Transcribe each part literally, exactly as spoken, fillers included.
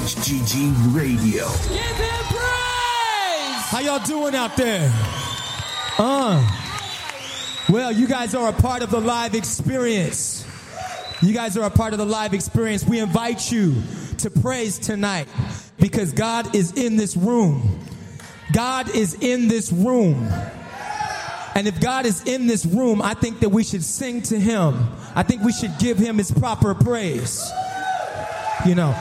H G G Radio. Give him praise! How y'all doing out there? Uh, well, you guys are a part of the live experience. You guys are a part of the live experience. We invite you to praise tonight because God is in this room. God is in this room. And if God is in this room, I think that we should sing to him. I think we should give him his proper praise. You know,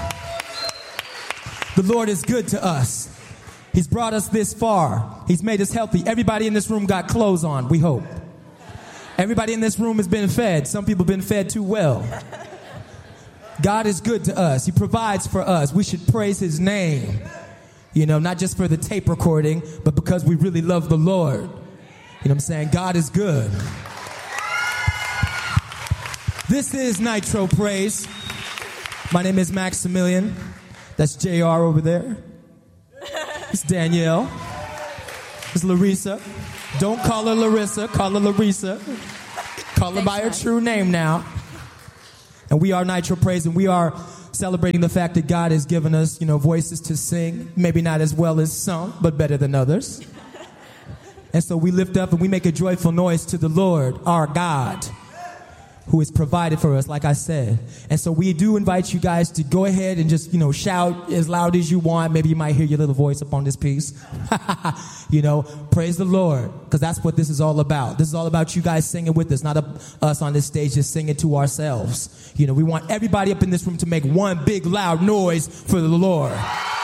the Lord is good to us. He's brought us this far. He's made us healthy. Everybody in this room got clothes on, we hope. Everybody in this room has been fed. Some people have been fed too well. God is good to us. He provides for us. We should praise his name. You know, not just for the tape recording, but because we really love the Lord. You know what I'm saying? God is good. This is Nitro Praise. My name is Maximilian. That's J R over there. It's Danielle. It's Larissa. Don't call her Larissa. Call her Larissa. Call her by her true name now. And we are Nitro Praise, and we are celebrating the fact that God has given us, you know, voices to sing. Maybe not as well as some, but better than others. And so we lift up and we make a joyful noise to the Lord, our God, who has provided for us, like I said. And so we do invite you guys to go ahead and just, you know, shout as loud as you want. Maybe you might hear your little voice up on this piece. You know, praise the Lord, because that's what this is all about. This is all about you guys singing with us, not a, us on this stage just singing to ourselves. You know, we want everybody up in this room to make one big loud noise for the Lord.